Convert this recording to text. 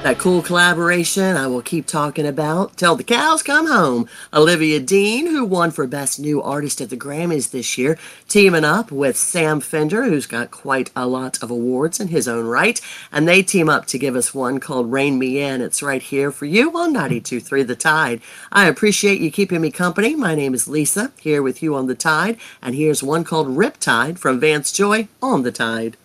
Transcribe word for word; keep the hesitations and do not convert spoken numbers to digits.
That cool collaboration I will keep talking about. Till the Cows Come Home. Olivia Dean, who won for Best New Artist at the Grammys this year, teaming up with Sam Fender, who's got quite a lot of awards in his own right. And they team up to give us one called Rain Me In. It's right here for you on ninety-two point three The Tide. I appreciate you keeping me company. My name is Lisa, here with you on The Tide. And here's one called Riptide from Vance Joy on The Tide.